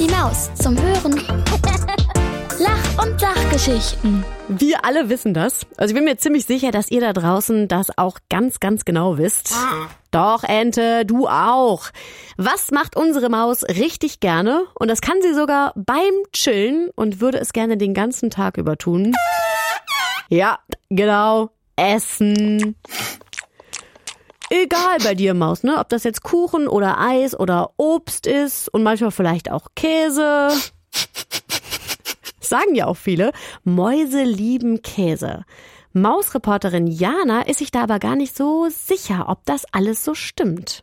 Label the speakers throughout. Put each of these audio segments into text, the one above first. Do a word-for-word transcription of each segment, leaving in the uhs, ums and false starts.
Speaker 1: die Maus zum Hören. Lach- und Sachgeschichten.
Speaker 2: Wir alle wissen das. Also ich bin mir ziemlich sicher, dass ihr da draußen das auch ganz, ganz genau wisst. Doch, Ente, du auch. Was macht unsere Maus richtig gerne? Und das kann sie sogar beim Chillen und würde es gerne den ganzen Tag über tun. Ja, genau. Essen. Egal bei dir, Maus, ne? Ob das jetzt Kuchen oder Eis oder Obst ist und manchmal vielleicht auch Käse. Sagen ja auch viele, Mäuse lieben Käse. Mausreporterin Jana ist sich da aber gar nicht so sicher, ob das alles so stimmt.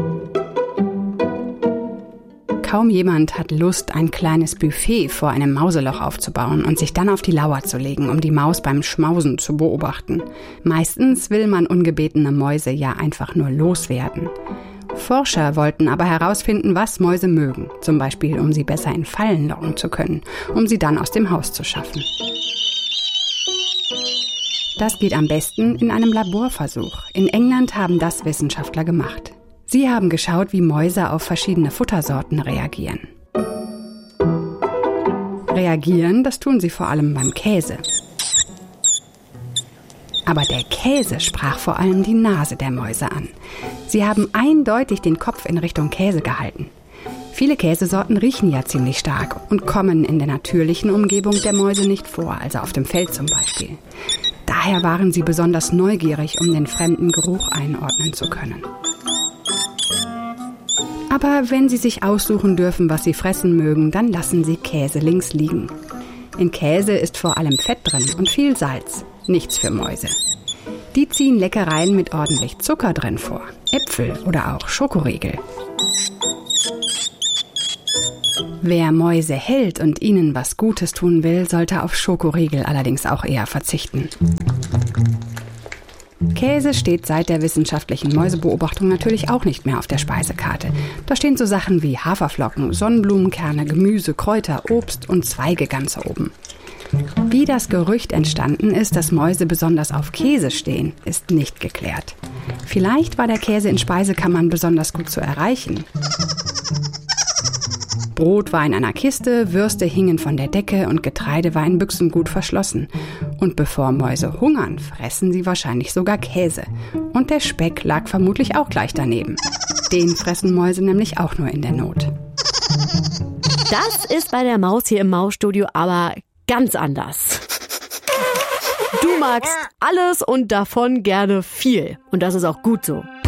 Speaker 3: Kaum jemand hat Lust, ein kleines Buffet vor einem Mauseloch aufzubauen und sich dann auf die Lauer zu legen, um die Maus beim Schmausen zu beobachten. Meistens will man ungebetene Mäuse ja einfach nur loswerden. Forscher wollten aber herausfinden, was Mäuse mögen, zum Beispiel um sie besser in Fallen locken zu können, um sie dann aus dem Haus zu schaffen. Das geht am besten in einem Laborversuch. In England haben das Wissenschaftler gemacht. Sie haben geschaut, wie Mäuse auf verschiedene Futtersorten reagieren. Reagieren, das tun sie vor allem beim Käse. Aber der Käse sprach vor allem die Nase der Mäuse an. Sie haben eindeutig den Kopf in Richtung Käse gehalten. Viele Käsesorten riechen ja ziemlich stark und kommen in der natürlichen Umgebung der Mäuse nicht vor, also auf dem Feld zum Beispiel. Daher waren sie besonders neugierig, um den fremden Geruch einordnen zu können. Aber wenn sie sich aussuchen dürfen, was sie fressen mögen, dann lassen sie Käse links liegen. In Käse ist vor allem Fett drin und viel Salz. Nichts für Mäuse. Die ziehen Leckereien mit ordentlich Zucker drin vor. Äpfel oder auch Schokoriegel. Wer Mäuse hält und ihnen was Gutes tun will, sollte auf Schokoriegel allerdings auch eher verzichten. Käse steht seit der wissenschaftlichen Mäusebeobachtung natürlich auch nicht mehr auf der Speisekarte. Da stehen so Sachen wie Haferflocken, Sonnenblumenkerne, Gemüse, Kräuter, Obst und Zweige ganz oben. Wie das Gerücht entstanden ist, dass Mäuse besonders auf Käse stehen, ist nicht geklärt. Vielleicht war der Käse in Speisekammern besonders gut zu erreichen. Brot war in einer Kiste, Würste hingen von der Decke und Getreide war in Büchsen gut verschlossen. Und bevor Mäuse hungern, fressen sie wahrscheinlich sogar Käse. Und der Speck lag vermutlich auch gleich daneben. Den fressen Mäuse nämlich auch nur in der Not.
Speaker 2: Das ist bei der Maus hier im Mausstudio aber ganz anders. Du magst alles und davon gerne viel. Und das ist auch gut so.